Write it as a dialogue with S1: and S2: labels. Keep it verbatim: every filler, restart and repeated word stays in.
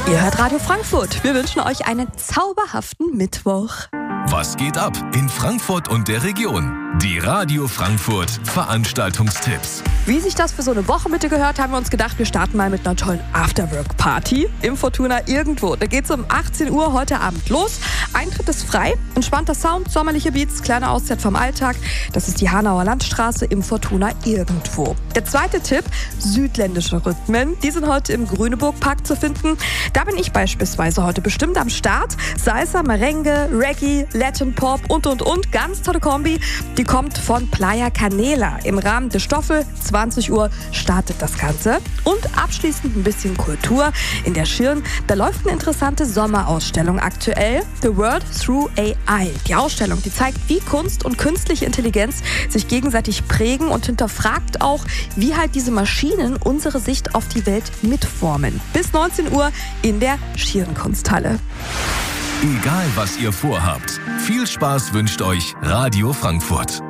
S1: Ihr hört Radio Frankfurt. Wir wünschen euch einen zauberhaften Mittwoch.
S2: Was geht ab in Frankfurt und der Region? Die Radio Frankfurt Veranstaltungstipps.
S1: Wie sich das für so eine Wochenmitte gehört, haben wir uns gedacht, wir starten mal mit einer tollen Afterwork-Party im Fortuna irgendwo. Da geht's um achtzehn Uhr heute Abend los. Eintritt ist frei, entspannter Sound, sommerliche Beats, kleine Auszeit vom Alltag. Das ist die Hanauer Landstraße im Fortuna irgendwo. Der zweite Tipp, südländische Rhythmen. Die sind heute im Grüneburg-Park zu finden. Da bin ich beispielsweise heute bestimmt am Start. Salsa, Merengue, Reggae, Latin Pop und und und. Ganz tolle Kombi. Die kommt von Playa Canela. Im Rahmen der Stoffel, zwanzig Uhr startet das Ganze. Und abschließend ein bisschen Kultur. In der Schirn, da läuft eine interessante Sommerausstellung aktuell. The World Through A I. Die Ausstellung, die zeigt, wie Kunst und künstliche Intelligenz sich gegenseitig prägen und hinterfragt auch, wie halt diese Maschinen unsere Sicht auf die Welt mitformen. Bis neunzehn Uhr in der Schirnkunsthalle.
S2: Egal was ihr vorhabt, viel Spaß wünscht euch Radio Frankfurt.